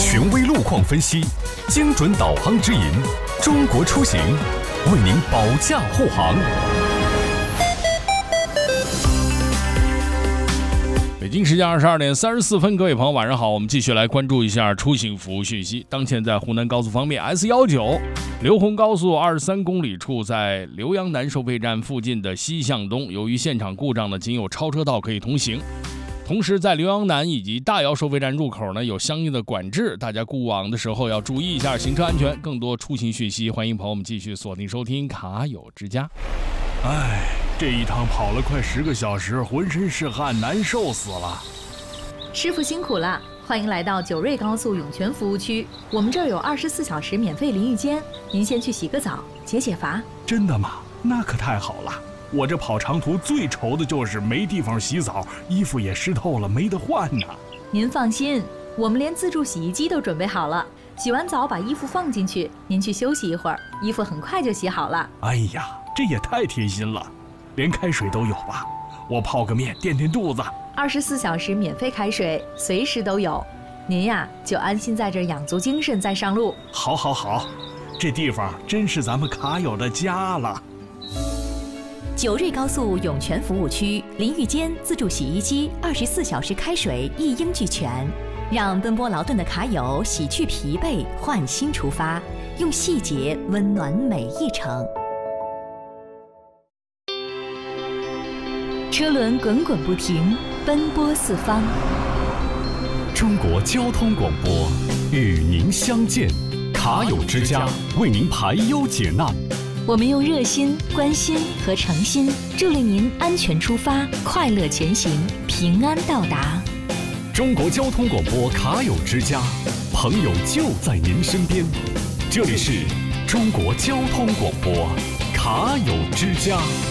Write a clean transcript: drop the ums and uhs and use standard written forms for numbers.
权威路况分析，精准导航指引，中国出行为您保驾护航。 北京时间22点34分，各位朋友晚上好，我们继续来关注一下出行服务讯息。当前在湖南高速方面 ，S19 刘洪高速23公里处，在浏阳南收费站附近的西向东，由于现场故障呢，仅有超车道可以通行。同时，在浏阳南以及大窑收费站入口呢，有相应的管制，大家过往的时候要注意一下行车安全。更多出行讯息，欢迎朋友们继续锁定收听卡友之家。 这一趟跑了快10个小时，浑身是汗，难受死了。 师傅辛苦了，欢迎来到九瑞高速涌泉服务区，我们这儿有24小时免费淋浴间，您先去洗个澡，解解乏。 真的吗？那可太好了。我这跑长途最愁的就是没地方洗澡，衣服也湿透了，没得换呢。 您放心，我们连自助洗衣机都准备好了，洗完澡把衣服放进去，您去休息一会儿，衣服很快就洗好了。 哎呀，这也太贴心了，连开水都有吧？我泡个面垫垫肚子。 24小时免费开水，随时都有。您呀，就安心在这儿养足精神再上路。 好，这地方真是咱们卡友的家了。 九瑞高速涌泉服务区，淋浴间、自助洗衣机、24小时开水一应俱全，让奔波劳顿的卡友洗去疲惫，焕新出发，用细节温暖每一程。 车轮滚滚不停，奔波四方。 中国交通广播与您相见，卡友之家为您排忧解难。 我们用热心、关心和诚心，助力您安全出发，快乐前行，平安到达。 中国交通广播卡友之家，朋友就在您身边。这里是中国交通广播卡友之家。